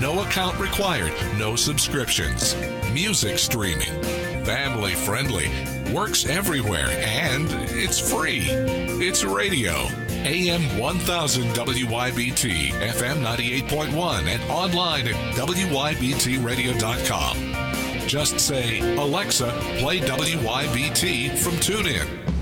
No account required, no subscriptions. Music streaming. Family friendly. Works everywhere, and it's free. It's radio. AM 1000 WYBT, FM 98.1, and online at WYBTradio.com. Just say, Alexa, play WYBT from TuneIn.